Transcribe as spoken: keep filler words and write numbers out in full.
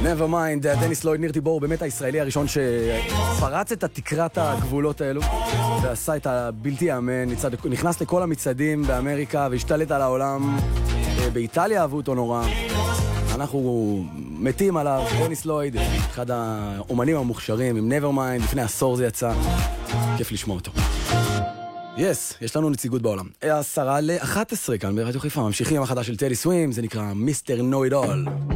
Never mind, דניס לויד, ניר טיבור, באמת הישראלי הראשון שפרץ את התקרת הגבולות האלו ועשה את הבלתי יאמן, נכנס לכל המצעדים באמריקה והשתלט על העולם. באיטליה אהבו אותו נורא. אנחנו מתים עליו, דניס לויד, אחד האומנים המוכשרים עם Never Mind, לפני עשור זה יצא, כיף לשמוע אותו. יס, yes, יש לנו נציגות בעולם. עשרה לאחת עשרה כאן ברדיו חיפה, ממשיכים עם החדש של טדי סווים, זה נקרא מיסטר נו איט אול.